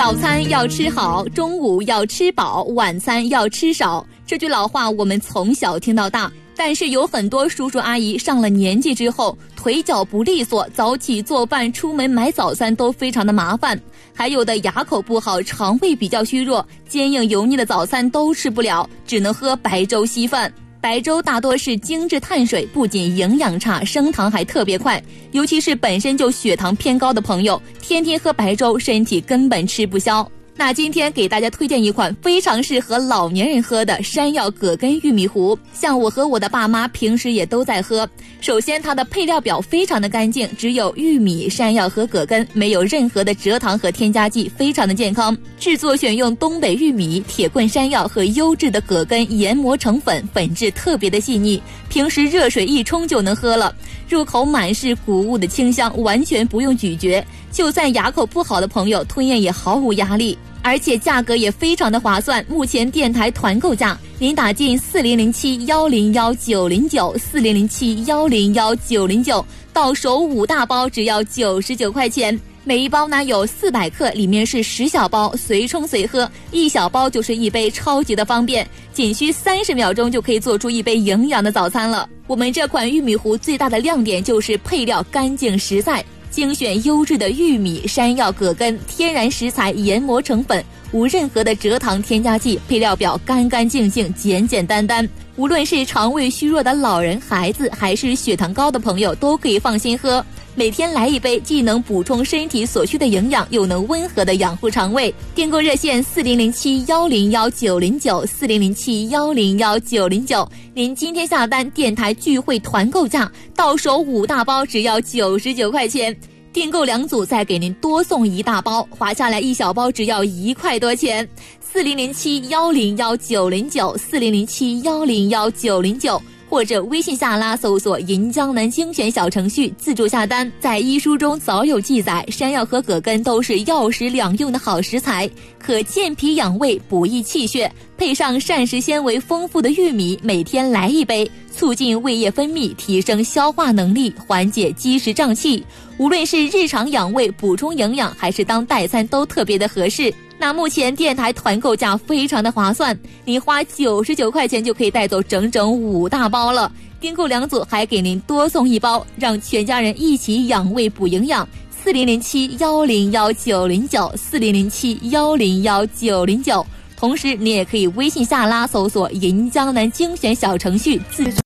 早餐要吃好，中午要吃饱，晚餐要吃少。这句老话我们从小听到大，但是有很多叔叔阿姨上了年纪之后，腿脚不利索，早起做饭、出门买早餐都非常的麻烦。还有的牙口不好，肠胃比较虚弱，坚硬油腻的早餐都吃不了，只能喝白粥稀饭。白粥大多是精致碳水，不仅营养差，升糖还特别快，尤其是本身就血糖偏高的朋友，天天喝白粥，身体根本吃不消。那今天给大家推荐一款非常适合老年人喝的山药葛根玉米糊，像我和我的爸妈平时也都在喝。首先它的配料表非常的干净，只有玉米、山药和葛根，没有任何的蔗糖和添加剂，非常的健康。制作选用东北玉米、铁棍山药和优质的葛根研磨成粉，粉质特别的细腻，平时热水一冲就能喝了，入口满是谷物的清香，完全不用咀嚼，就算牙口不好的朋友吞咽也毫无压力。而且价格也非常的划算，目前电台团购价，您打进4007-101-909，4007-101-909，到手5大包只要99块钱。每一包呢有400克，里面是10小包，随冲随喝，1小包就是1杯，超级的方便，仅需30秒钟就可以做出1杯营养的早餐了。我们这款玉米糊最大的亮点就是配料干净实在，精选优质的玉米、山药、葛根，天然食材研磨成粉，无任何的蔗糖添加剂，配料表干干净净、简简单单。无论是肠胃虚弱的老人、孩子，还是血糖高的朋友，都可以放心喝。每天来1杯，既能补充身体所需的营养，又能温和的养护肠胃。订购热线4007-101-909，4007-101-909。您今天下单，电台聚会团购价，到手5大包只要99块钱。订购2组再给您多送1大包，划下来1小包只要1块多钱。4007-101-909，4007-101-909，或者微信下拉搜索银江南精选小程序自助下单。在医书中早有记载，山药和葛根都是药食两用的好食材，可健脾养胃、补益气血，配上膳食纤维丰富的玉米，每天来1杯，促进胃液分泌，提升消化能力，缓解积食胀气。无论是日常养胃补充营养，还是当代餐都特别的合适。那目前电台团购价非常的划算，您花99块钱就可以带走整整5大包了。订购2组还给您多送1包，让全家人一起养胃补营养。4007-101-909，4007-101-909。同时你也可以微信下拉搜索银江南精选小程序自助。